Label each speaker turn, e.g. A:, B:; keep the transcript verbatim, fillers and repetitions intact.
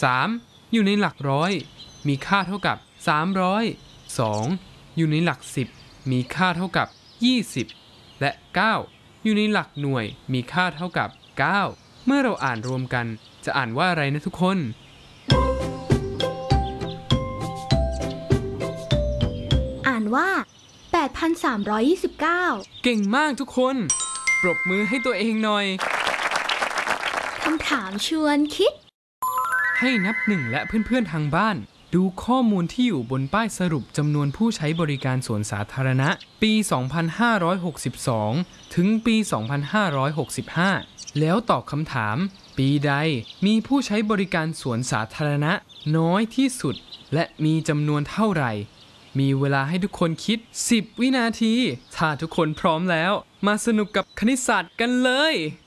A: สามอยู่ในหลักร้อยมีค่าเท่ากับสามร้อย สองอยู่ในหลักสิบมีค่าเท่ากับยี่สิบและเก้าอยู่ในหลักหน่วยมีค่าเท่ากับเก้าเมื่อเราอ่านรวมกันจะอ่านว่าอะไรนะทุกคน
B: อ่านว่า แปดพันสามร้อยยี่สิบเก้า
A: เก่งมากทุกคนปรบมือให้ตัวเองหน่อย
B: คำถามชวนคิด
A: ให้นับหนึ่งและเพื่อนๆทางบ้านดูข้อมูลที่อยู่บนป้ายสรุปจำนวนผู้ใช้บริการสวนสาธารณะปี สองพันห้าร้อยหกสิบสอง ถึงปี สองพันห้าร้อยหกสิบห้า แล้วตอบคำถามปีใดมีผู้ใช้บริการสวนสาธารณะน้อยที่สุดและมีจำนวนเท่าไหร่มีเวลาให้ทุกคนคิดสิบวินาทีถ้าทุกคนพร้อมแล้วมาสนุกกับคณิตศาสตร์กันเลย